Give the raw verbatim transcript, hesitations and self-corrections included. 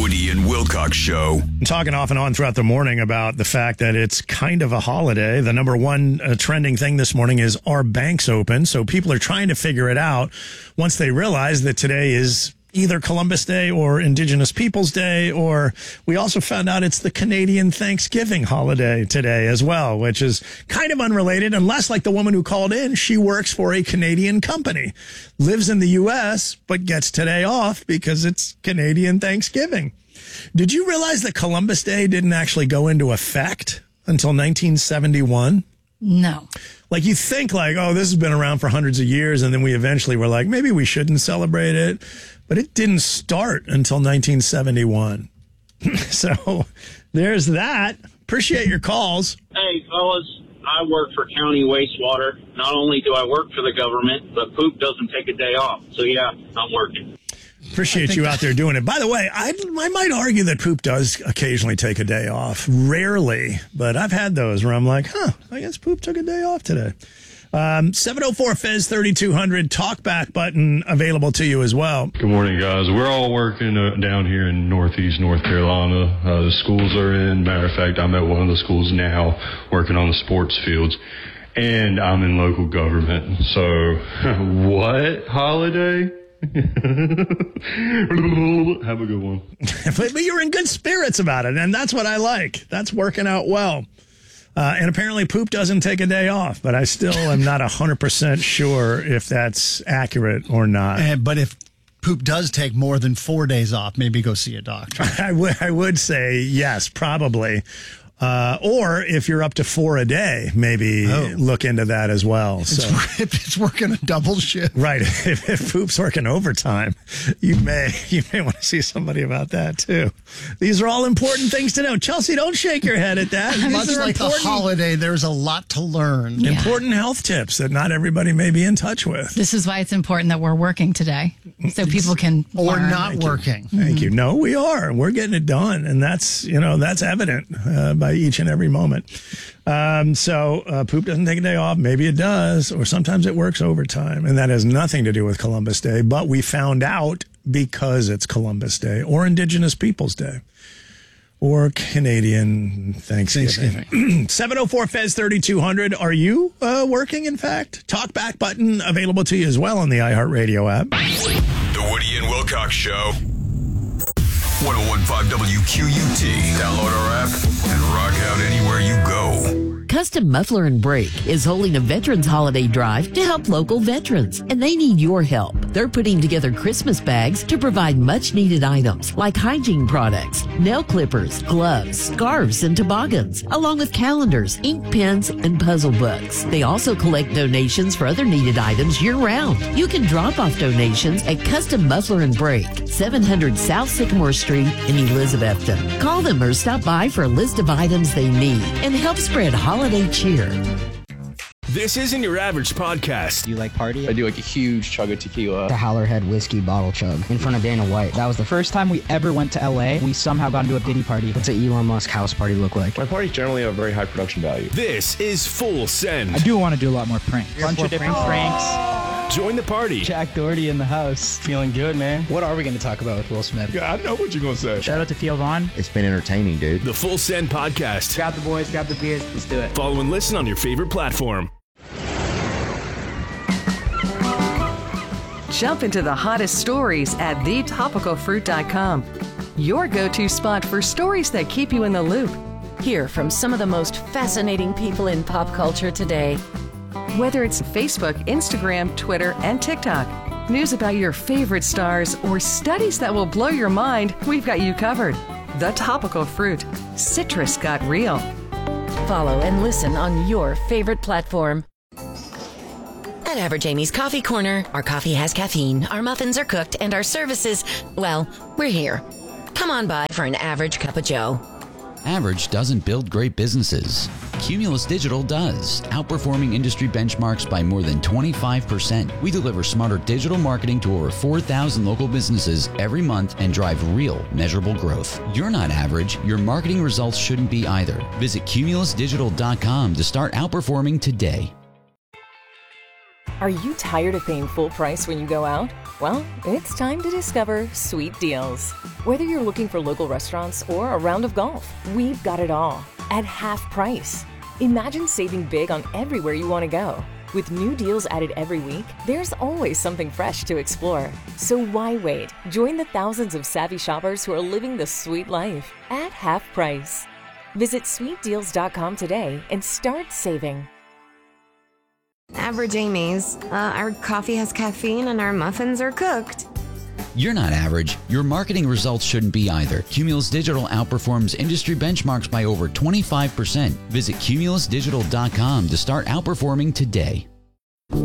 Woody and Wilcox Show. I'm talking off and on throughout the morning about the fact that it's kind of a holiday. The number one uh, trending thing this morning is, are banks open? So people are trying to figure it out once they realize that today is either Columbus Day or Indigenous Peoples Day, or we also found out it's the Canadian Thanksgiving holiday today as well, which is kind of unrelated, unless, like the woman who called in, she works for a Canadian company, lives in the U S, but gets today off because it's Canadian Thanksgiving. Did you realize that Columbus Day didn't actually go into effect until nineteen seventy-one? No. Like, you think like, oh, this has been around for hundreds of years, and then we eventually were like, maybe we shouldn't celebrate it. But it didn't start until nineteen seventy-one. So there's that. Appreciate your calls. Hey, fellas, I work for county wastewater. Not only do I work for the government, but poop doesn't take a day off. So, yeah, I'm working. Appreciate you out there doing it. By the way, I, I might argue that poop does occasionally take a day off. Rarely, but I've had those where I'm like, huh, I guess poop took a day off today. Um, seven oh four F E Z thirty-two hundred, talkback button available to you as well. Good morning, guys. We're all working uh, down here in Northeast North Carolina. Uh, the schools are in. Matter of fact, I'm at one of the schools now working on the sports fields. And I'm in local government. So, what holiday? Have a good one. but, but you're in good spirits about it, and that's what I like. That's working out well. Uh, and apparently poop doesn't take a day off, but I still am not one hundred percent sure if that's accurate or not. And, but if poop does take more than four days off, maybe go see a doctor. I, w- I would say yes, probably. Uh, or if you're up to four a day, maybe oh. look into that as well. If so it's, if it's working a double shift. Right. If, if poop's working overtime, you may you may want to see somebody about that too. These are all important things to know. Chelsea, don't shake your head at that. Much like a holiday, there's a lot to learn. Yeah. Important health tips that not everybody may be in touch with. This is why it's important that we're working today, so people can Or learn. not Thank working. You. Thank mm-hmm. you. No, we are. We're getting it done, and that's, you know, that's evident uh, by each and every moment. Um, so uh, poop doesn't take a day off. Maybe it does, or sometimes it works overtime, and that has nothing to do with Columbus Day, but we found out because it's Columbus Day or Indigenous Peoples Day or Canadian Thanksgiving. Thanksgiving. seven oh four F E Z thirty-two hundred. Are you uh, working, in fact? Talkback button available to you as well on the iHeartRadio app. The Woody and Wilcox Show. one oh one point five W Q U T. Download our app and rock out anywhere you go. Custom Muffler and Brake is holding a Veterans Holiday Drive to help local veterans, and they need your help. They're putting together Christmas bags to provide much-needed items like hygiene products, nail clippers, gloves, scarves, and toboggans, along with calendars, ink pens, and puzzle books. They also collect donations for other needed items year-round. You can drop off donations at Custom Muffler and Brake, seven hundred South Sycamore Street in Elizabethton. Call them or stop by for a list of items they need and help spread holiday cheer. This isn't your average podcast. Do you like party? I do like a huge chug of tequila. The Howlerhead whiskey bottle chug in front of Dana White. That was the first time we ever went to L A. We somehow got into a Diddy party. What's an Elon Musk house party look like? My parties generally have very high production value. This is Full Send. I do want to do a lot more pranks. A bunch of different pranks. pranks. Join the party. Jack Doherty in the house. Feeling good, man. What are we going to talk about with Will Smith? Yeah, I know what you're going to say. Shout out to Theo Vaughn. It's been entertaining, dude. The Full Send Podcast. Grab the boys, grab the beers. Let's do it. Follow and listen on your favorite platform. Jump into the hottest stories at the topical fruit dot com. Your go-to spot for stories that keep you in the loop. Hear from some of the most fascinating people in pop culture today. Whether it's Facebook, Instagram, Twitter, and TikTok, news about your favorite stars, or studies that will blow your mind, we've got you covered. The Topical Fruit. Citrus got real. Follow and listen on your favorite platform. At Average Amy's Coffee Corner, our coffee has caffeine, our muffins are cooked, and our services, well, we're here. Come on by for an average cup of joe. Average doesn't build great businesses. Cumulus Digital does, outperforming industry benchmarks by more than twenty-five percent. We deliver smarter digital marketing to over four thousand local businesses every month and drive real, measurable growth. You're not average. Your marketing results shouldn't be either. Visit cumulus digital dot com to start outperforming today. Are you tired of paying full price when you go out? Well, it's time to discover sweet deals. Whether you're looking for local restaurants or a round of golf, we've got it all at half price. Imagine saving big on everywhere you want to go. With new deals added every week, there's always something fresh to explore. So why wait? Join the thousands of savvy shoppers who are living the sweet life at half price. Visit sweet deals dot com today and start saving. Average Amy's. Uh, our coffee has caffeine and our muffins are cooked. You're not average. Your marketing results shouldn't be either. Cumulus Digital outperforms industry benchmarks by over twenty-five percent. Visit cumulus digital dot com to start outperforming today.